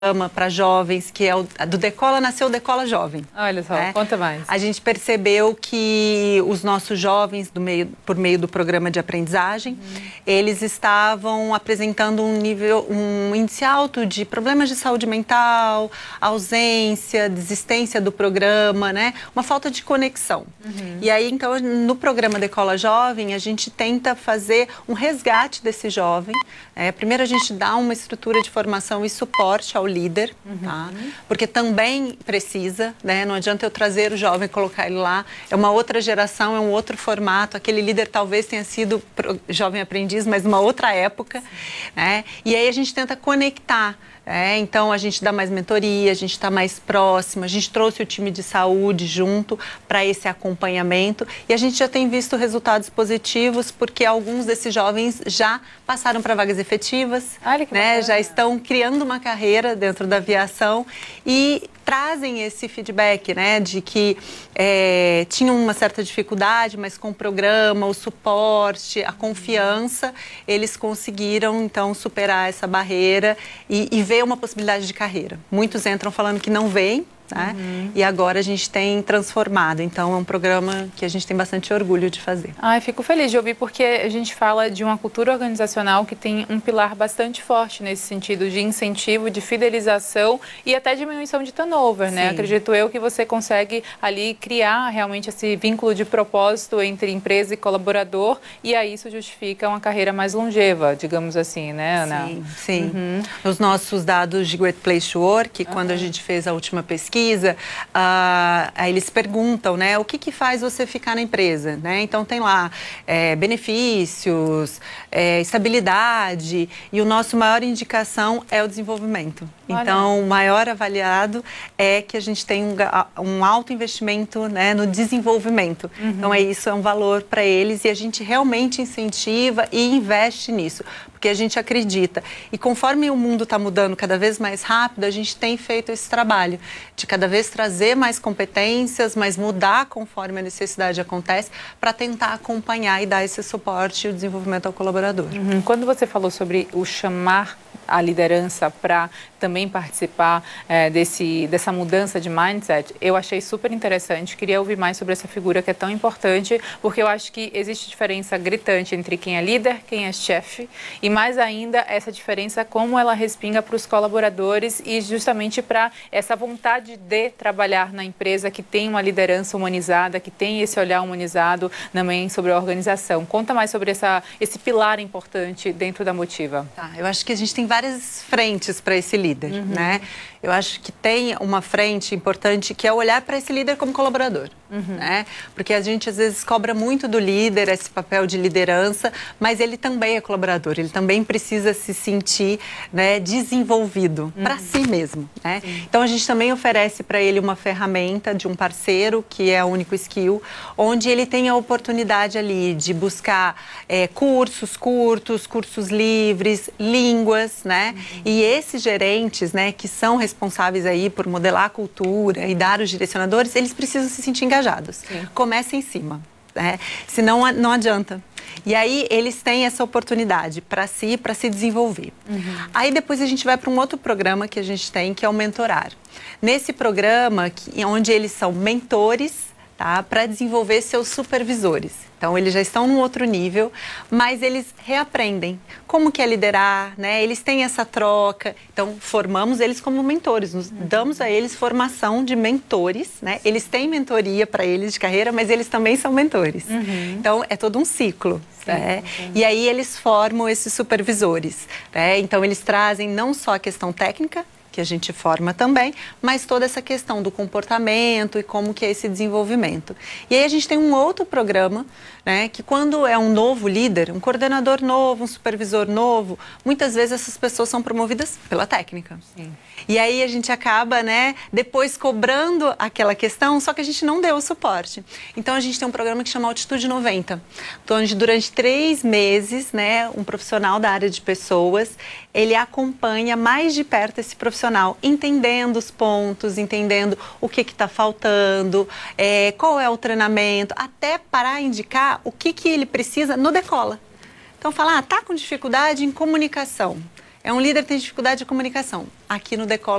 para jovens, que é do Decola, nasceu o Decola Jovem. Olha só, conta mais. A gente percebeu que os nossos jovens, por meio do programa de aprendizagem, eles estavam apresentando um índice alto de problemas de saúde mental, ausência, desistência do programa, né? Uma falta de conexão. E aí, então, no programa Decola Jovem, a gente tenta fazer um resgate desse jovem. Primeiro, a gente dá uma estrutura de formação e suporte ao líder, tá? Porque também precisa, né? Não adianta eu trazer o jovem e colocar ele lá. É uma outra geração, é um outro formato. Aquele líder talvez tenha sido jovem aprendiz, mas numa outra época, né? E aí a gente tenta conectar. Então, a gente dá mais mentoria, a gente está mais próximo, a gente trouxe o time de saúde junto para esse acompanhamento e a gente já tem visto resultados positivos porque alguns desses jovens já passaram para vagas efetivas, né? Já estão criando uma carreira dentro da aviação e trazem esse feedback, né, de que tinham uma certa dificuldade, mas com o programa, o suporte, a confiança, eles conseguiram, então, superar essa barreira e ver uma possibilidade de carreira. Muitos entram falando que não veem, né? E agora a gente tem transformado. Então, é um programa que a gente tem bastante orgulho de fazer. Fico feliz de ouvir, porque a gente fala de uma cultura organizacional que tem um pilar bastante forte nesse sentido de incentivo, de fidelização e até diminuição de turnover, né? Acredito eu que você consegue ali criar realmente esse vínculo de propósito entre empresa e colaborador e aí isso justifica uma carreira mais longeva, digamos assim, né, Ana? Sim. Os nossos dados de Great Place to Work, quando a gente fez a última pesquisa, aí eles perguntam, né, o que faz você ficar na empresa, né? Então tem lá benefícios, estabilidade e o nosso maior indicação é o desenvolvimento. Olha. Então o maior avaliado é que a gente tem um alto investimento, né, no desenvolvimento. Então isso é um valor para eles e a gente realmente incentiva e investe nisso. Porque a gente acredita. E conforme o mundo está mudando cada vez mais rápido, a gente tem feito esse trabalho de cada vez trazer mais competências, mas mudar conforme a necessidade acontece, para tentar acompanhar e dar esse suporte e o desenvolvimento ao colaborador. Quando você falou sobre o chamar a liderança para também participar dessa mudança de mindset, eu achei super interessante. Queria ouvir mais sobre essa figura que é tão importante, porque eu acho que existe diferença gritante entre quem é líder, quem é chefe, e mais ainda essa diferença como ela respinga para os colaboradores e justamente para essa vontade de trabalhar na empresa que tem uma liderança humanizada, que tem esse olhar humanizado também sobre a organização. Conta mais sobre esse pilar importante dentro da Motiva. Eu acho que a gente tem várias frentes para esse líder, né? Eu acho que tem uma frente importante que é olhar para esse líder como colaborador, né? Porque a gente às vezes cobra muito do líder esse papel de liderança, mas ele também é colaborador, ele também precisa se sentir, né, desenvolvido para si mesmo, né? Então a gente também oferece para ele uma ferramenta de um parceiro que é a Único Skill, onde ele tem a oportunidade ali de buscar cursos curtos, cursos livres, línguas, né? E esses gerentes, né, que são responsáveis aí por modelar a cultura e dar os direcionadores, eles precisam se sentir engajados. Começa em cima, né? Senão não adianta. E aí eles têm essa oportunidade para se desenvolver. Aí depois a gente vai para um outro programa que a gente tem, que é o Mentorar. Nesse programa, onde eles são mentores, tá, para desenvolver seus supervisores. Então, eles já estão num outro nível, mas eles reaprendem como que é liderar, né? Eles têm essa troca. Então, formamos eles como mentores, damos a eles formação de mentores, né? Eles têm mentoria para eles de carreira, mas eles também são mentores. Então, é todo um ciclo. Né? E aí, eles formam esses supervisores. Né? Então, eles trazem não só a questão técnica, que a gente forma também, mas toda essa questão do comportamento e como que é esse desenvolvimento. E aí a gente tem um outro programa, né, que quando é um novo líder, um coordenador novo, um supervisor novo, muitas vezes essas pessoas são promovidas pela técnica. E aí a gente acaba, né, depois cobrando aquela questão, só que a gente não deu o suporte. Então a gente tem um programa que chama Altitude 90, onde durante 3 meses, né, um profissional da área de pessoas, ele acompanha mais de perto esse profissional, entendendo os pontos, entendendo o que está faltando, qual é o treinamento, até para indicar o que ele precisa no Decola. Então, falar, tá com dificuldade em comunicação. É um líder que tem dificuldade de comunicação. Aqui no Decola